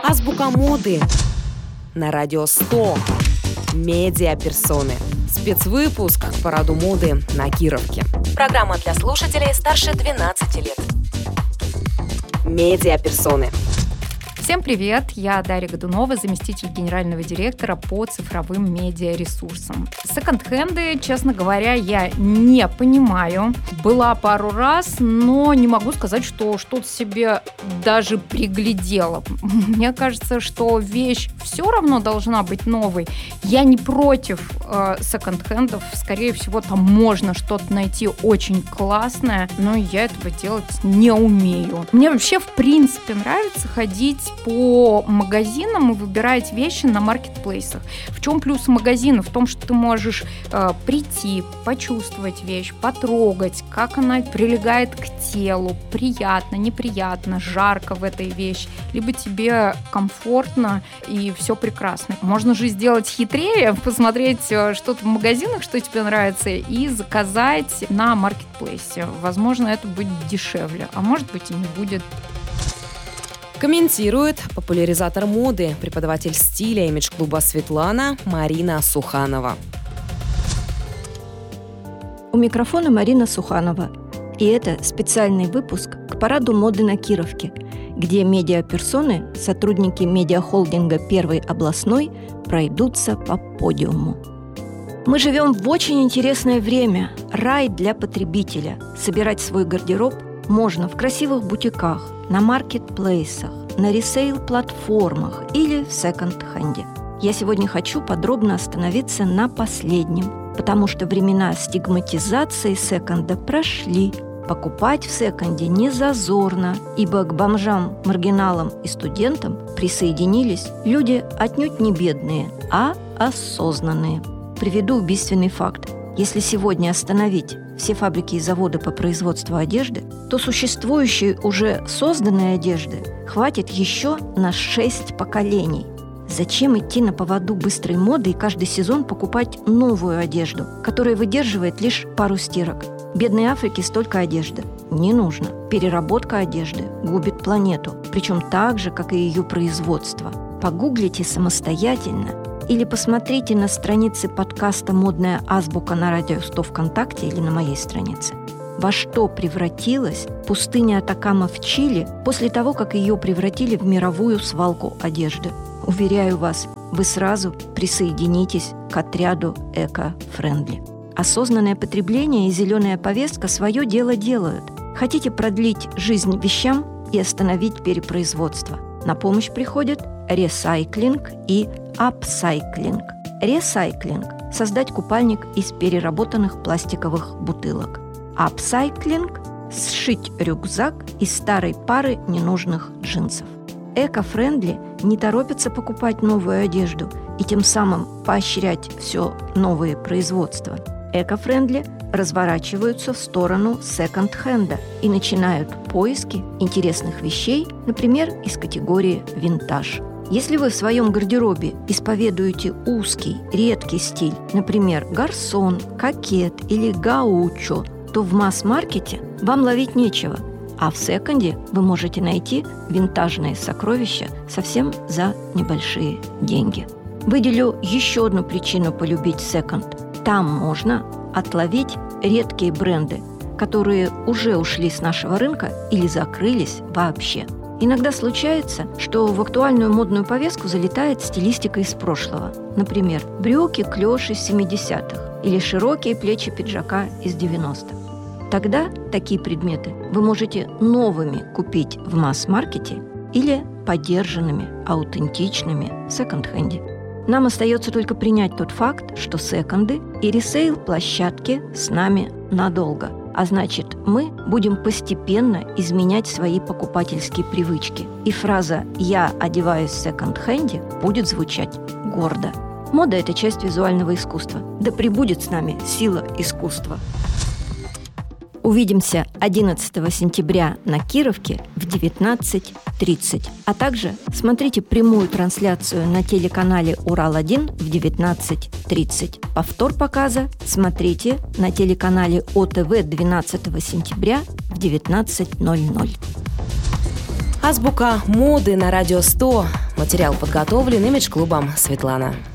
Азбука моды на радио 100. Медиаперсоны. Спецвыпуск к параду моды на Кировке. Программа для слушателей старше 12 лет. Медиаперсоны. Всем привет! Я Дарья Годунова, заместитель генерального директора по цифровым медиаресурсам. Секонд-хенды, честно говоря, я не понимаю. Была пару раз, но не могу сказать, что что-то себе даже приглядела. Мне кажется, что вещь все равно должна быть новой. Я не против секонд-хендов. Скорее всего, там можно что-то найти очень классное, но я этого делать не умею. Мне вообще, в принципе, нравится ходить по магазинам и выбирать вещи на маркетплейсах. В чем плюс магазина? В том, что ты можешь прийти, почувствовать вещь, потрогать, как она прилегает к телу, приятно, неприятно, жарко в этой вещи, либо тебе комфортно и все прекрасно. Можно же сделать хитрее, посмотреть что-то в магазинах, что тебе нравится, и заказать на маркетплейсе. Возможно, это будет дешевле, а может быть и не будет. Комментирует популяризатор моды, преподаватель стиля имидж-клуба «Светлана» Марина Суханова. У микрофона Марина Суханова. И это специальный выпуск к параду моды на Кировке, где медиаперсоны, сотрудники медиахолдинга «Первый областной» пройдутся по подиуму. Мы живем в очень интересное время. Рай для потребителя. Собирать свой гардероб можно в красивых бутиках, на маркетплейсах, на ресейл-платформах или в секонд-хенде. Я сегодня хочу подробно остановиться на последнем, потому что времена стигматизации секонда прошли. Покупать в секонде не зазорно, ибо к бомжам, маргиналам и студентам присоединились люди отнюдь не бедные, а осознанные. Приведу убийственный факт. Если сегодня остановить все фабрики и заводы по производству одежды, то существующей уже созданной одежды хватит еще на 6 поколений. Зачем идти на поводу быстрой моды и каждый сезон покупать новую одежду, которая выдерживает лишь пару стирок? Бедной Африке столько одежды не нужно. Переработка одежды губит планету, причем так же, как и ее производство. Погуглите самостоятельно или посмотрите на странице подкаста «Модная азбука» на радио 100 ВКонтакте или на моей странице. Во что превратилась пустыня Атакама в Чили после того, как ее превратили в мировую свалку одежды? Уверяю вас, вы сразу присоединитесь к отряду эко-френдли. Осознанное потребление и зеленая повестка свое дело делают. Хотите продлить жизнь вещам и остановить перепроизводство? На помощь приходят ресайклинг и апсайклинг. Ресайклинг – создать купальник из переработанных пластиковых бутылок. Апсайклинг – сшить рюкзак из старой пары ненужных джинсов. Эко-френдли не торопятся покупать новую одежду и тем самым поощрять все новые производства. Эко-френдли разворачиваются в сторону секонд-хенда и начинают поиски интересных вещей, например, из категории винтаж. Если вы в своем гардеробе исповедуете узкий, редкий стиль, например, гарсон, кокет или гаучо, то в масс-маркете вам ловить нечего, а в секонде вы можете найти винтажные сокровища совсем за небольшие деньги. Выделю еще одну причину полюбить секонд. Там можно отловить редкие бренды, которые уже ушли с нашего рынка или закрылись вообще. Иногда случается, что в актуальную модную повестку залетает стилистика из прошлого. Например, брюки-клёш из 70-х или широкие плечи пиджака из 90-х. Тогда такие предметы вы можете новыми купить в масс-маркете или подержанными, аутентичными в секонд-хенде. Нам остается только принять тот факт, что секонды и ресейл-площадки с нами надолго. А значит, мы будем постепенно изменять свои покупательские привычки. И фраза «я одеваюсь в секонд-хенде» будет звучать гордо. Мода – это часть визуального искусства. Да пребудет с нами сила искусства. Увидимся 11 сентября на Кировке в 19:30. А также смотрите прямую трансляцию на телеканале «Урал-1» в 19:30. Повтор показа смотрите на телеканале ОТВ 12 сентября в 19:00. Азбука моды на радио 100. Мы Материал подготовлен имидж-клубом «Светлана».